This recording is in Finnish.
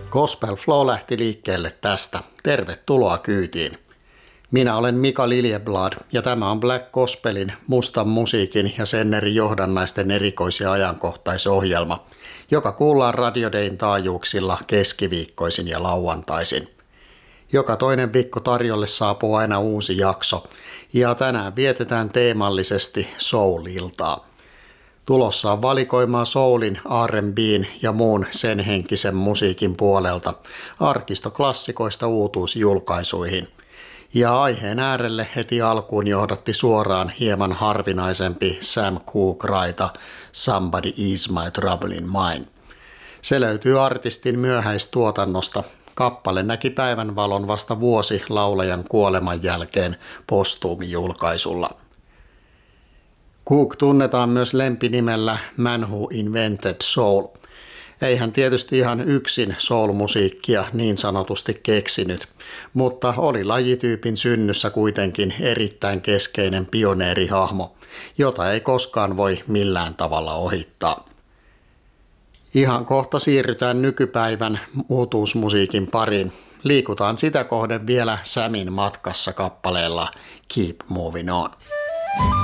Gospel Flow lähti liikkeelle tästä. Tervetuloa kyytiin. Minä olen Mika Liljeblad ja tämä on Black Gospelin, mustan musiikin ja sen eri johdannaisten erikois- ja ajankohtaisohjelma, joka kuullaan Radio Dayn taajuuksilla keskiviikkoisin ja lauantaisin. Joka toinen viikko tarjolle saapuu aina uusi jakso ja tänään vietetään teemallisesti soul-iltaa. Tulossa on valikoimaa soulin, R&B:n ja muun sen henkisen musiikin puolelta arkistoklassikoista uutuusjulkaisuihin. Ja aiheen äärelle heti alkuun johdatti suoraan hieman harvinaisempi Sam Cooke-raita Somebody Ease My Trouble in Mine. Se löytyy artistin myöhäistuotannosta. Kappale näki päivänvalon vasta vuosi laulajan kuoleman jälkeen postuumijulkaisulla. Cooke tunnetaan myös lempinimellä Man Who Invented Soul. Ei hän tietysti ihan yksin soul-musiikkia niin sanotusti keksinyt, mutta oli lajityypin synnyssä kuitenkin erittäin keskeinen pioneerihahmo, jota ei koskaan voi millään tavalla ohittaa. Ihan kohta siirrytään nykypäivän uutuusmusiikin pariin. Liikutaan sitä kohden vielä Samin matkassa kappaleella Keep Moving On.